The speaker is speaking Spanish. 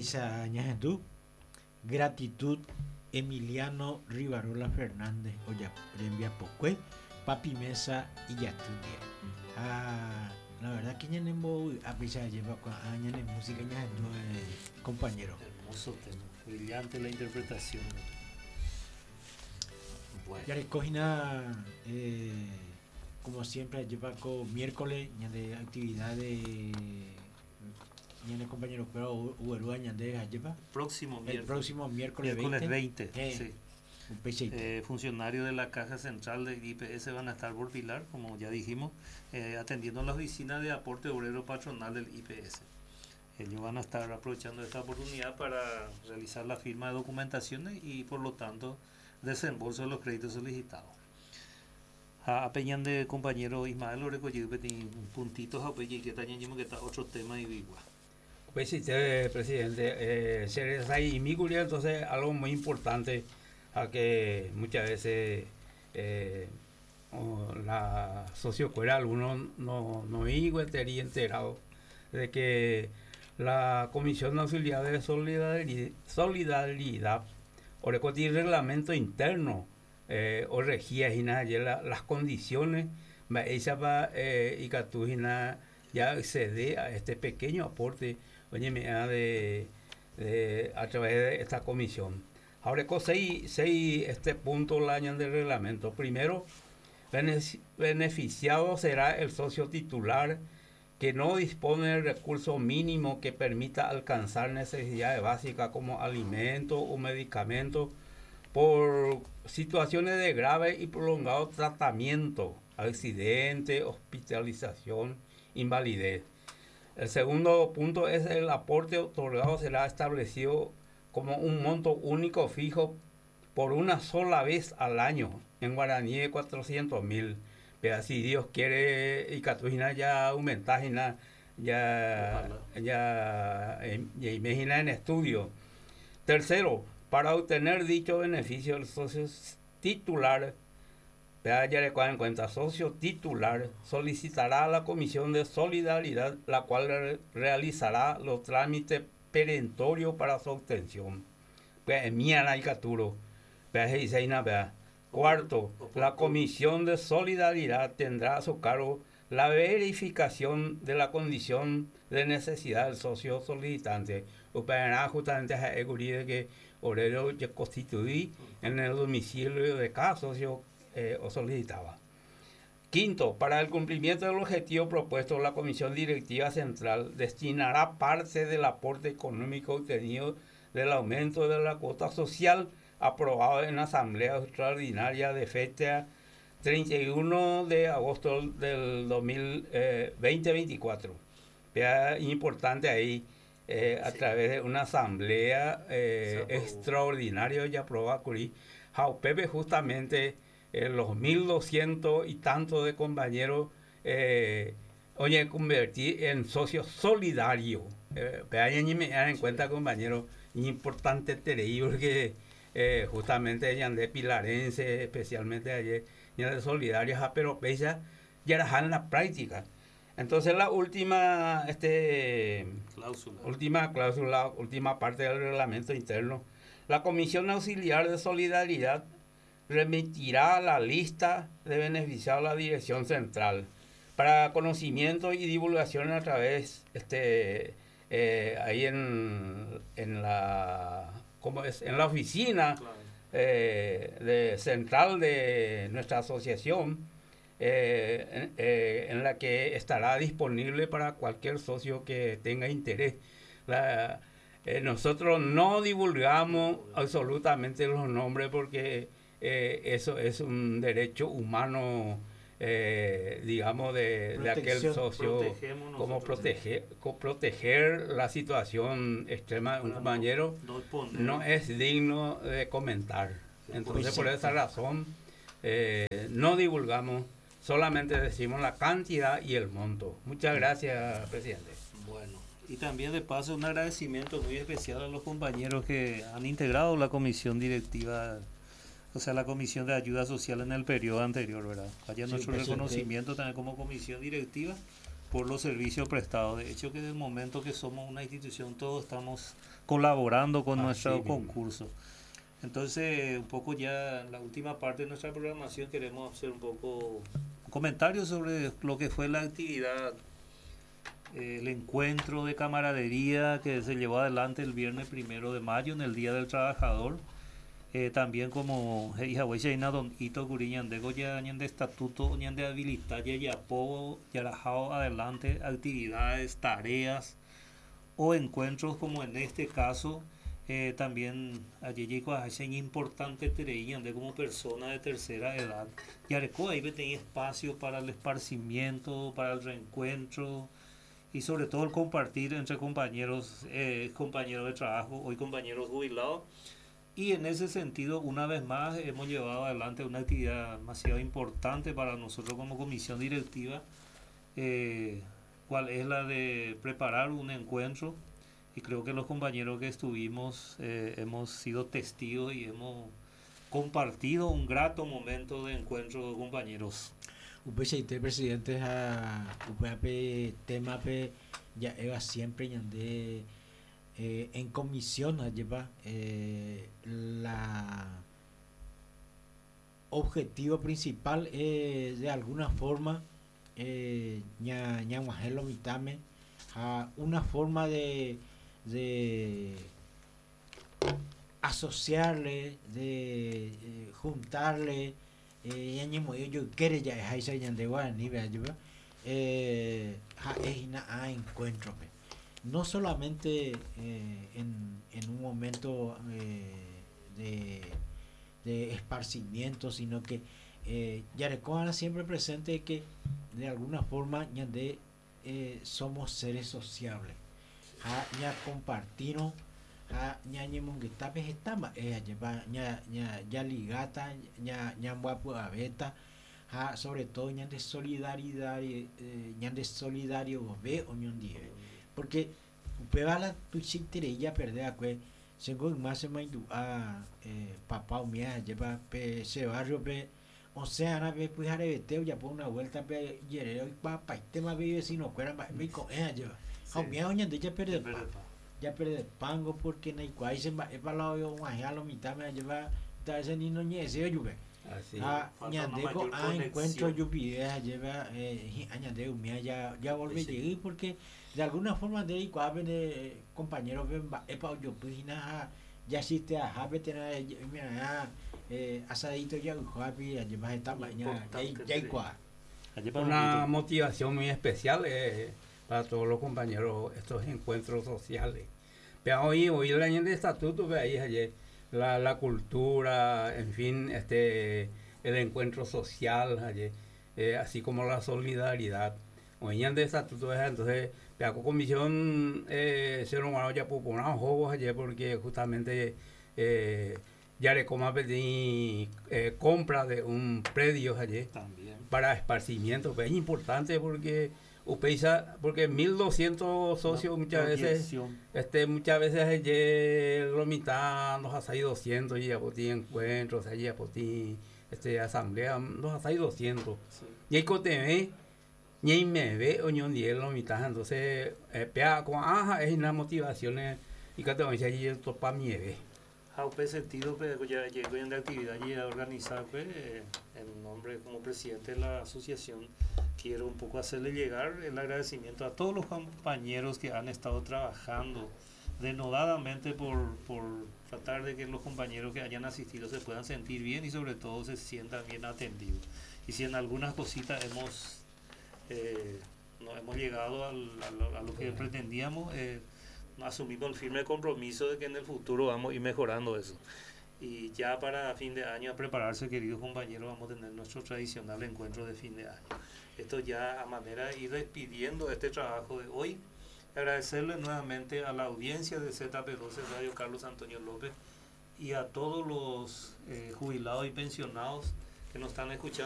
Peisa Ñahendú, gratitud Emiliano Rivarola Fernández, Oya Premia Pocue, Papi Mesa y Yastudia. La verdad que Ñanembo, a pesar de llevar años de música, Ñahendú, compañero. Hermoso tema, brillante la interpretación. Bueno. Ya recogina, como siempre, lleva con miércoles, de actividad de. El compañero pero Uberúa Ñandé lleva el próximo miércoles 20 sí. Funcionarios de la Caja Central de IPS van a estar por Pilar, como ya dijimos, atendiendo las oficinas de aporte obrero patronal del IPS. Ellos van a estar aprovechando esta oportunidad para realizar la firma de documentaciones y por lo tanto desembolso de los créditos solicitados. A peñan de compañero Ismael Oreco tiene puntitos a peña que está otro tema y vigua. Pues sí, presidente, y mi curia, entonces algo muy importante a que muchas veces la sociocuera algunos no estaría enterado de que la Comisión Auxiliar de Solidaridad o tiene reglamento interno o regía las condiciones y que ya accede a este pequeño aporte a través de esta comisión. Ahora, seis puntos la año del reglamento. Primero, beneficiado será el socio titular que no dispone del recurso mínimo que permita alcanzar necesidades básicas como alimentos o medicamentos por situaciones de grave y prolongado tratamiento, accidente, hospitalización, invalidez. El segundo punto es el aporte otorgado será establecido como un monto único fijo por una sola vez al año, en guaraní de 400.000. Pero si Dios quiere, y Catujina ya aumenta, ya imagina en estudio. Tercero, para obtener dicho beneficio, el socio titular, ya le en cuenta, socio titular solicitará a la Comisión de Solidaridad, la cual realizará los trámites perentorios para su obtención. Cuarto, la Comisión de Solidaridad tendrá a su cargo la verificación de la condición de necesidad del socio solicitante. Justamente es que obrero se constituye en el domicilio de cada socio o solicitaba. Quinto, para el cumplimiento del objetivo propuesto, la Comisión Directiva Central destinará parte del aporte económico obtenido del aumento de la cuota social aprobado en la Asamblea Extraordinaria de fecha 31 de agosto del 2024. Importante ahí, a través de una Asamblea extraordinaria y aprobada, Pepe justamente los 1.200 y tantos de compañeros convertir en socios solidarios. Me dan en cuenta, compañeros, importante porque justamente ya de pilarense, especialmente ayer, ya de solidarios, pero ya era en la práctica. Entonces la última última parte del reglamento interno, la Comisión Auxiliar de Solidaridad remitirá la lista de beneficiados a la Dirección Central para conocimiento y divulgación a través ahí en la oficina central de nuestra asociación, en la que estará disponible para cualquier socio que tenga interés. Nosotros no divulgamos absolutamente los nombres porque eso es un derecho humano, digamos, de aquel socio, como proteger la situación extrema de un compañero, no es digno de comentar. Entonces, por esa razón, no divulgamos, solamente decimos la cantidad y el monto. Muchas gracias, presidente. Bueno, y también de paso un agradecimiento muy especial a los compañeros que han integrado la comisión directiva, o sea, la comisión de ayuda social en el periodo anterior, ¿verdad? Vaya nuestro reconocimiento también como comisión directiva por los servicios prestados. De hecho, que desde el momento que somos una institución, todos estamos colaborando con nuestro concurso. Entonces, un poco ya en la última parte de nuestra programación queremos hacer un poco comentarios sobre lo que fue la actividad, el encuentro de camaradería que se llevó adelante el viernes 1 de mayo en el Día del Trabajador. También como Hijahuecheina Don Ito Curiñandego ya de estatuto de habilitar ya apoyo ya dejado adelante actividades, tareas o encuentros como en este caso. También allí es importante de como persona de tercera edad y ahí tenía espacio para el esparcimiento, para el reencuentro y sobre todo el compartir entre compañeros de trabajo, hoy compañeros jubilados. Y en ese sentido, una vez más, hemos llevado adelante una actividad demasiado importante para nosotros como comisión directiva, cual es la de preparar un encuentro. Y creo que los compañeros que estuvimos hemos sido testigos y hemos compartido un grato momento de encuentro de compañeros. UPCIT presidente a UPAP tema ya eva siempre de en comisión lleva la objetivo principal de alguna forma ña mitame a una forma de asociarle, de juntarle, yo quiere ya es de guaraní, encuentro. No solamente en un momento de esparcimiento, sino que Yarecoa siempre presente que de alguna forma somos seres sociables. Ya compartimos ya ñemonguetape estama ya ligata ya guapo abeta sobre todo ya de solidaridad ya de solidario ve oñón die porque pebala tu chitere ya perder a que según más se maindu papá o mía lleva ese barrio o sea na ve pues arebeteo ya por una vuelta pe yerero y papá tema vive si no fuera me con ella lleva a mía oñón de ya perder ya perder pango porque no hay cual se va para la yo lo mitad me lleva ese niño ñese yo ve ñandeko encuentro yo pide lleva añadeo mía ya volví llegué porque de alguna forma de igual de compañeros ven epa yo pues ya existe a habe tener mira asadito ya happy lleva esta mañana ya igual una motivación muy especial para todos los compañeros estos encuentros sociales. Pero hoy el año de estatuto la cultura, en fin, el encuentro social, así como la solidaridad. Hoy en de estatuto entonces la comisión se lo ya por unos juegos porque justamente ya le como pedí compra de un predio también para esparcimiento, pues es importante porque porque 1200 socios muchas veces lo mitad nos hace 200 y por ti encuentros allí por ti asamblea nos hace 200 y hay que ni me ve o ni lo mitad entonces pea con es una motivación y que te voy a decir esto para mi bebé a sentido ya llego en la actividad y a organizar en nombre como presidente de la asociación quiero un poco hacerle llegar el agradecimiento a todos los compañeros que han estado trabajando denodadamente por tratar de que los compañeros que hayan asistido se puedan sentir bien y sobre todo se sientan bien atendidos. Y si en algunas cositas no hemos llegado a lo que pretendíamos, asumimos el firme compromiso de que en el futuro vamos a ir mejorando eso. Y ya para fin de año a prepararse, queridos compañeros, vamos a tener nuestro tradicional encuentro de fin de año. Esto ya a manera de ir despidiendo este trabajo de hoy. Agradecerle nuevamente a la audiencia de ZP12 Radio Carlos Antonio López y a todos los jubilados y pensionados que nos están escuchando.